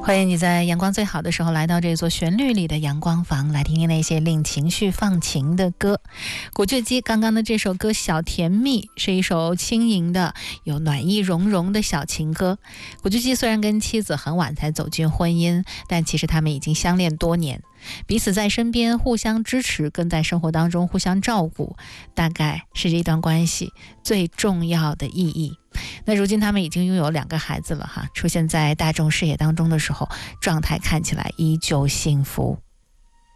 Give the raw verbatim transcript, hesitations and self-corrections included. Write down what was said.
欢迎你在阳光最好的时候来到这座旋律里的阳光房，来听听那些令情绪放晴的歌。古巨基刚刚的这首歌《小甜蜜》是一首轻盈的有暖意融融的小情歌。古巨基虽然跟妻子很晚才走进婚姻，但其实他们已经相恋多年，彼此在身边互相支持，跟在生活当中互相照顾，大概是这段关系最重要的意义。那如今他们已经拥有两个孩子了哈，出现在大众视野当中的时候，状态看起来依旧幸福。